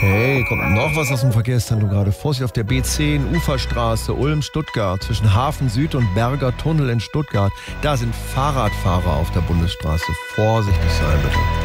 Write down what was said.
Hey, kommt noch was aus dem Verkehrszentrum gerade. Vorsicht auf der B10, Uferstraße, Ulm-Stuttgart, zwischen Hafen Süd und Berger Tunnel in Stuttgart. Da sind Fahrradfahrer auf der Bundesstraße. Vorsichtig sein, bitte.